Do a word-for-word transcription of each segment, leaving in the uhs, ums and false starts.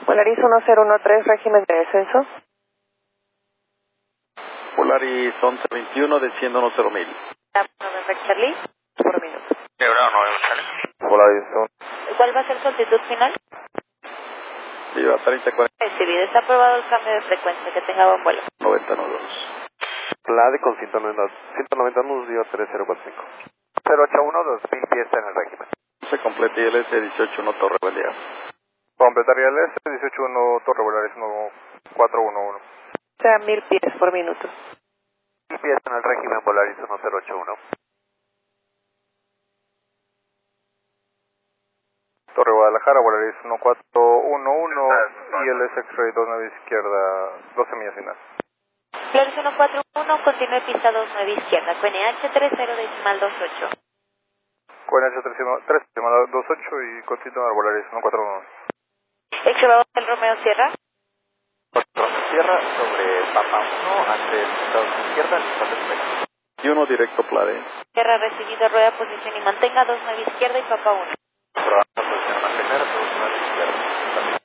Polaris uno cero uno tres, régimen de descenso. Polaris once veintiuno, desciendo uno cero mil. November Charlie, por minuto. Quebrado November Charlie. Polaris uno. ¿Cuál va a ser su altitud final? Viva treinta cuarenta. Recibido, está aprobado el cambio de frecuencia, que tenga buen vuelo. noventa nudos. Plade con ciento noventa nudos, Viva tres cero cuatro cinco. cero ocho uno, dos mil pies en el régimen. Se completa I L S dieciocho uno Torre Belial. Completar I L S dieciocho uno Torre Volaris uno cuatro uno uno. O sea, mil pies por minuto. Mil pies en el régimen Volaris uno cero ocho uno. Torre Guadalajara, Volaris uno cuatro uno uno, I L S X-Ray dos nueve izquierda, doce millas final. Volaris uno cuatro uno, continúe pista dos nueve izquierda, Q N H tres cero decimal dos ocho. Q N H tres decimal dos ocho y continúa Volaris uno cuatro uno. Excavador del Romeo Sierra. Romeo Sierra sobre Papa uno, ante pista dos izquierda, lista perfecta. Y uno directo Plade. Tierra recibido, rueda posición y mantenga dos nueve izquierda y Papa uno. Probando posición mantener, dos nueve izquierda.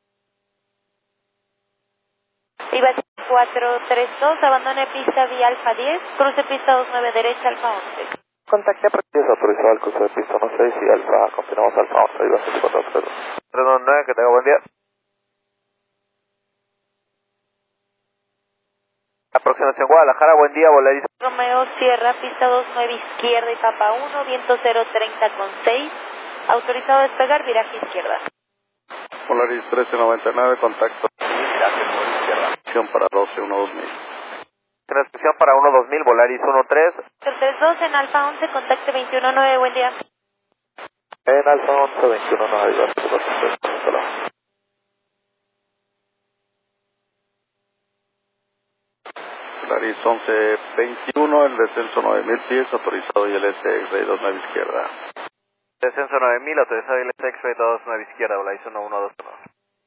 Iba cuatro tres dos, abandone pista vía Alfa diez, cruce pista dos nueve derecha, Alfa once. Contacte a es autorizado al cruce de pista uno seis y Alfa, continuamos Alfa once, Viva seis cuatro cero. tres dos nueve, que tenga buen día. Aproximación Guadalajara, buen día, Volaris. Romeo Sierra, pista dos nueve izquierda y Papa uno, viento cero treinta con seis, autorizado a despegar, viraje izquierda. Polaris trece noventa y nueve, contacto. Viraje por izquierda. Transmisión para doce uno dos mil. Transmisión para uno dos mil, Volaris uno tres. tres dos en Alfa once, contacte veintiuno nueve, buen día. En Alfa once veintiuno nueve, Viva seis cuatro cero. Polaris once veintiuno, el descenso nueve mil pies, autorizado I L S X-Ray dos nueve izquierda. Descenso nueve mil, autorizado I L S X-Ray dos nueve izquierda, Volaris uno uno dos uno.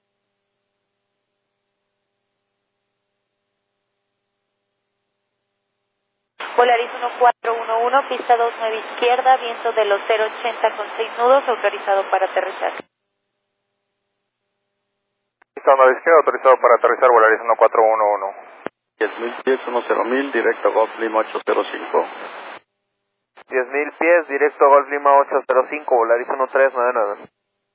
Polaris uno cuatro uno uno, pista dos nueve izquierda, viento de los cero ochenta con seis nudos, autorizado para aterrizar. Pista nueve izquierda, autorizado para aterrizar, Volaris uno cuatro uno uno. diez mil pies, uno cero mil, directo Golf Lima ocho cero cinco. diez mil pies, directo Golf Lima ocho cero cinco, Volaris uno tres nueve nueve.